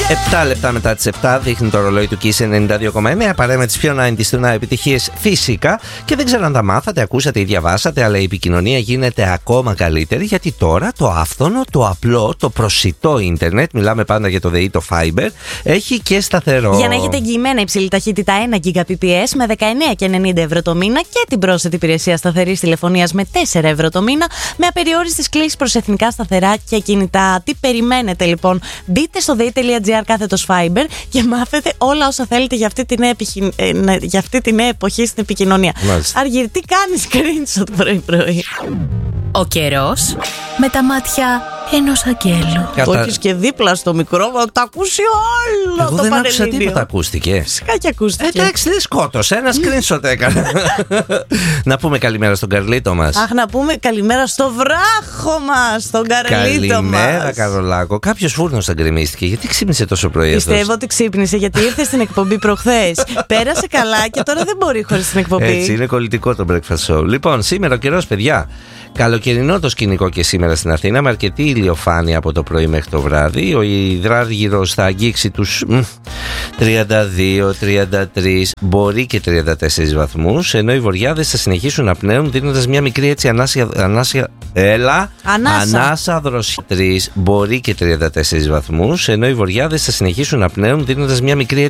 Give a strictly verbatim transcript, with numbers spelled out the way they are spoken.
επτά λεπτά μετά τις επτά δείχνει το ρολόι του Kiss ενενήντα δύο κόμμα εννέα. Παρέα με τις πιο ενενήντα του επιτυχίες φυσικά. Και δεν ξέρω αν τα μάθατε, ακούσατε ή διαβάσατε, αλλά η επικοινωνία γίνεται ακόμα καλύτερη, γιατί τώρα το άφθονο, το απλό, το προσιτό ίντερνετ, μιλάμε πάντα για το ΔΕΗ, το Fiber, έχει και σταθερό. Για να έχετε εγγυημένα υψηλή ταχύτητα ένα Gbps με δεκαεννέα και ενενήντα ευρώ το μήνα και την πρόσθετη υπηρεσία σταθερής τηλεφωνίας με τέσσερα ευρώ το μήνα, με απεριόριστες κλήσεις προς εθνικά σταθερά και κινητά. Τι περιμένετε λοιπόν? Μπείτε στο dei.gr κάθετος Fiber και μάθετε όλα όσα θέλετε για αυτή τη νέα, επιχει... ε, για αυτή τη νέα εποχή στην επικοινωνία. Μάλιστα. Αργύρη, τι κάνεις screenshot πρωί-πρωί? Ο καιρός με τα μάτια ενός αγγέλου. Κατα... Το έχεις και δίπλα στο μικρόφωνο, τα ακούσει όλο. Εγώ το δεν Πανελλήνιο. άκουσα τίποτα, ακούστηκε. Φυσικά και ακούστηκε. Εντάξει, δεν σκότωσε. Ένα screenshot έκανα. Να πούμε καλημέρα στον Καρλίτο μας. Αχ, να πούμε καλημέρα στο βράχο μας, τον Καρλίτο μας. Καλημέρα, Καρολάκο. Κάποιος φούρνος θα γκρεμίστηκε. Γιατί ξύπνησε τόσο πρωί αυτός? Πιστεύω ότι ξύπνησε γιατί ήρθε στην εκπομπή προχθές. Πέρασε καλά και τώρα δεν μπορεί χωρίς την εκπομπή. Έτσι, είναι κολλητικό το breakfast show. Λοιπόν, σήμερα ο καιρός, παιδιά. Καλοκαιρινό το σκηνικό και σήμερα στην Αθήνα, με αρκετή ηλιοφάνεια από το πρωί μέχρι το βράδυ. Ο υδράργυρος θα αγγίξει τους μ, τριάντα δύο τριάντα τρία, μπορεί και τριάντα τέσσερα βαθμούς, ενώ οι βορειάδες θα συνεχίσουν να πνέουν, δίνοντας μια μικρή έτσι ανάσια, ανάσια έλα, Ανάσα. ανάσα δροσιά τρία, μπορεί και τριάντα τέσσερα βαθμούς, ενώ οι βορειάδες θα συνεχίσουν να πνέουν, δίνοντας μια μικρή